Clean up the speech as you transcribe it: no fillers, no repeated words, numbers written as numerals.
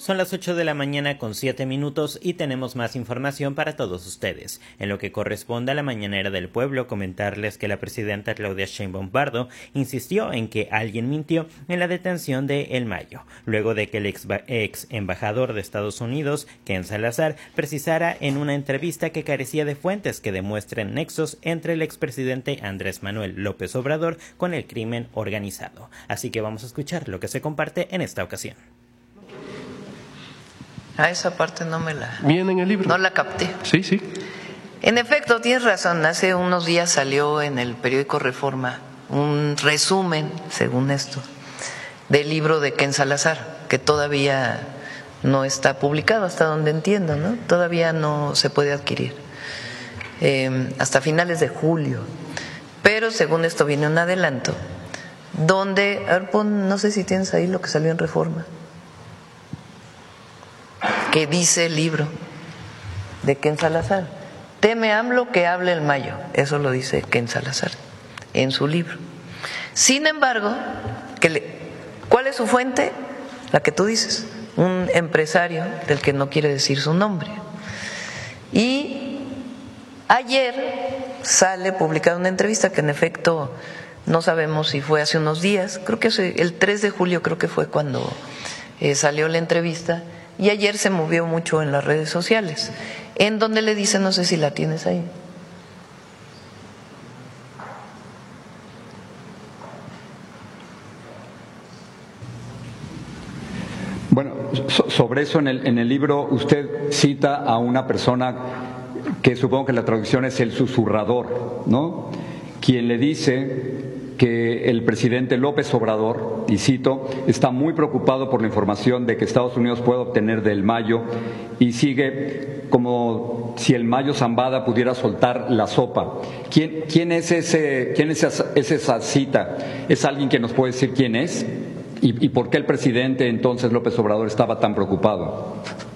Son las 8 de la mañana con 7 minutos y tenemos más información para todos ustedes. En lo que corresponde a la mañanera del pueblo, comentarles que la presidenta Claudia Sheinbaum Pardo insistió en que alguien mintió en la detención de El Mayo, luego de que el ex embajador de Estados Unidos, Ken Salazar, precisara en una entrevista que carecía de fuentes que demuestren nexos entre el expresidente Andrés Manuel López Obrador con el crimen organizado. Así que vamos a escuchar lo que se comparte en esta ocasión. A esa parte no me la... Viene en el libro. No la capté. Sí, sí. En efecto, tienes razón. Hace unos días salió en el periódico Reforma un resumen, según esto, del libro de Ken Salazar, que todavía no está publicado, hasta donde entiendo, ¿no? Todavía no se puede adquirir. Hasta finales de julio. Pero según esto viene un adelanto, donde, a ver, no sé si tienes ahí lo que salió en Reforma, que dice el libro de Ken Salazar. Teme AMLO que hable El Mayo. Eso lo dice Ken Salazar en su libro. Sin embargo, ¿cuál es su fuente? La que tú dices, un empresario del que no quiere decir su nombre. Y ayer sale publicada una entrevista que en efecto no sabemos si fue hace unos días, creo que el 3 de julio creo que fue cuando salió la entrevista. Y ayer se movió mucho en las redes sociales, en donde le dice, no sé si la tienes ahí. Bueno, sobre eso en el libro usted cita a una persona que supongo que la traducción es el susurrador, ¿no? Quien le dice que el presidente López Obrador, y cito, está muy preocupado por la información de que Estados Unidos puede obtener del Mayo y sigue como si el Mayo Zambada pudiera soltar la sopa. ¿Quién es esa cita? ¿Es alguien que nos puede decir quién es? ¿Y por qué el presidente entonces López Obrador estaba tan preocupado?